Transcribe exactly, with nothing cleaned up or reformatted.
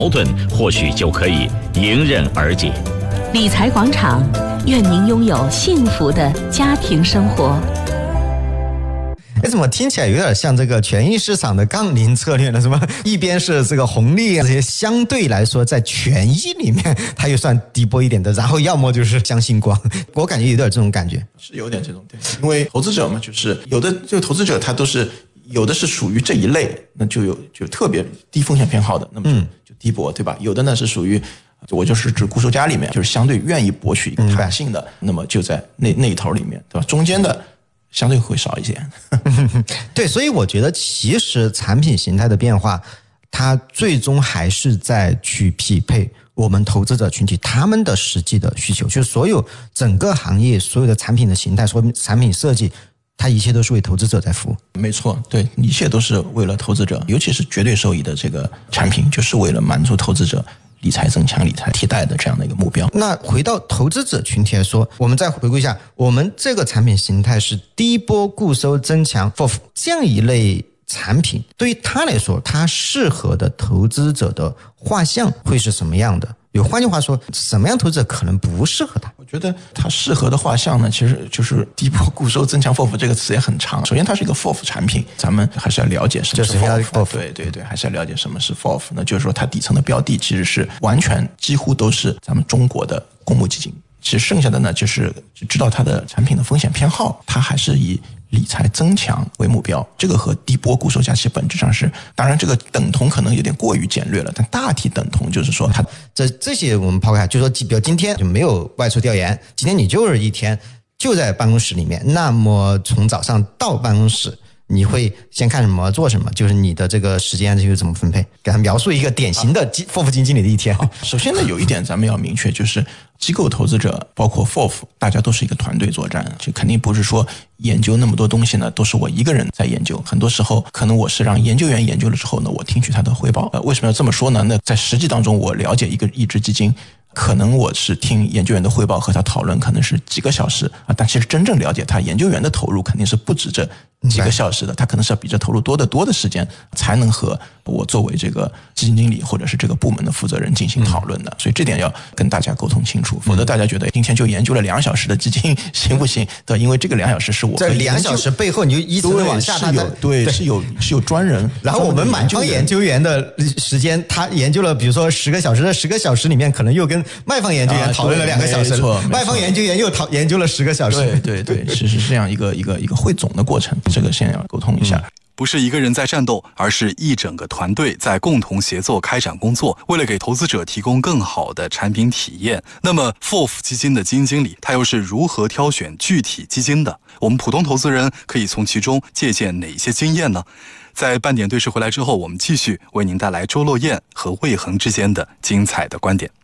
矛盾或许就可以迎刃而解。 理财广场，愿您拥有幸福的家庭生活。 哎，怎么听起来有点像这个权益市场的杠铃策略呢？什么一边是这个红利，这些相对来说在权益里面它又算低波一点的，然后要么就是相信光，我感觉有点这种感觉， 是有点这种，对，因为投资者嘛，就是有的这个投资者他都是有的是属于这一类，那就有就特别低风险偏好的，那么就、嗯、就低波，对吧？有的呢是属于我就是指固收加里面，就是相对愿意博取一个弹性的，那么就在那那一头里面，对吧？中间的相对会少一些。 对，所以我觉得其实产品形态的变化，它最终还是在去匹配我们投资者群体他们的实际的需求，就是所有整个行业所有的产品的形态，所有产品设计，它一切都是为投资者在服务。 没错，对，一切都是为了投资者，尤其是绝对收益的这个产品，就是为了满足投资者理财增强、理财替代的这样的一个目标。 那回到投资者群体来说，我们再回顾一下，我们这个产品形态是低波固收增强 F O F 这样一类产品，对于他来说，他适合的投资者的画像会是什么样的？有换句话说，什么样投资者可能不适合他？ 我觉得他适合的画像呢，其实就是低波固收增强 F O F 这个词也很长。首先，它是一个 F O F 产品，咱们还是要了解什么是 F O F。对对对，还是要了解什么是 F O F。那就是说，它底层的标的其实是完全几乎都是咱们中国的公募基金。其实剩下的呢，就是知道它的产品的风险偏好，它还是以理财增强为目标，这个和低波固收加其实本质上是，当然这个等同可能有点过于简略了，但大体等同就是说它这这些我们抛开，就是说比如今天就没有外出调研，今天你就是一天就在办公室里面，那么从早上到办公室你会先看什么做什么，就是你的这个时间就是怎么分配，给他描述一个典型的 F O F 基金经理的一天。 首先呢，有一点咱们要明确，就是机构投资者包括 F O F 大家都是一个团队作战，就肯定不是说研究那么多东西呢都是我一个人在研究，很多时候可能我是让研究员研究了之后呢，我听取他的汇报。呃，为什么要这么说呢？那在实际当中我了解一个一只基金，可能我是听研究员的汇报和他讨论可能是几个小时啊，但其实真正了解他研究员的投入肯定是不止这几个小时的，他可能是要比这投入多得多的时间才能和我作为这个基金经理或者是这个部门的负责人进行讨论的，嗯、所以这点要跟大家沟通清楚，否则大家觉得今天就研究了两小时的基金行不行？对，因为这个两小时是我这两小时背后你就依次的往下， 他有对是有是有专人， 然后我们满方研究员的时间，他研究了比如说十个小时，这十个小时里面可能又跟卖方研究员讨论了两个小时，啊、卖方研究员又讨研究了十个小时， 对对对，是是这样一个一个一个汇总的过程，这个先要沟通一下。 嗯，不是一个人在战斗，而是一整个团队在共同协作开展工作，为了给投资者提供更好的产品体验。那么 F O F 基金的基金经理他又是如何挑选具体基金的？我们普通投资人可以从其中借鉴哪些经验呢？在半点对视回来之后，我们继续为您带来周落雁和魏恒之间的精彩的观点。